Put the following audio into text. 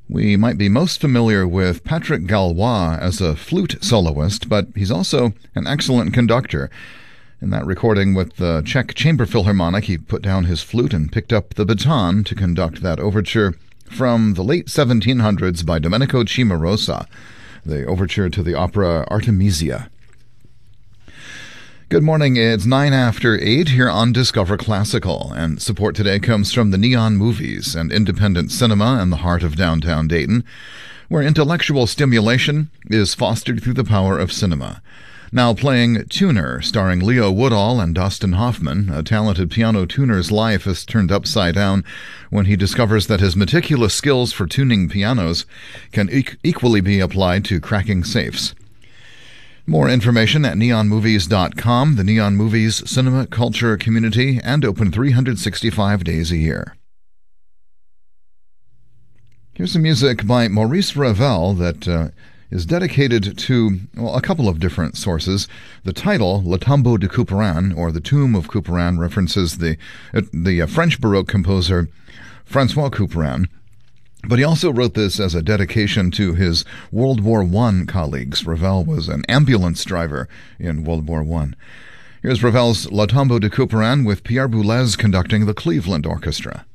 We might be most familiar with Patrick Gallois as a flute soloist, but he's also an excellent conductor. In that recording with the Czech Chamber Philharmonic, he put down his flute and picked up the baton to conduct that overture from the late 1700s by Domenico Cimarosa, the overture to the opera Artemisia. Good morning, it's 9 after 8 here on Discover Classical, and support today comes from the Neon Movies, an independent cinema in the heart of downtown Dayton, where intellectual stimulation is fostered through the power of cinema. Now playing Tuner, starring Leo Woodall and Dustin Hoffman, a talented piano tuner's life is turned upside down when he discovers that his meticulous skills for tuning pianos can equally be applied to cracking safes. More information at neonmovies.com, the Neon Movies cinema culture community, and open 365 days a year. Here's some music by Maurice Ravel that is dedicated to a couple of different sources. The title, Le Tombeau de Couperin, or The Tomb of Couperin, references the French Baroque composer François Couperin. But he also wrote this as a dedication to his World War I colleagues. Ravel was an ambulance driver in World War I. Here's Ravel's Le Tombeau de Couperin with Pierre Boulez conducting the Cleveland Orchestra.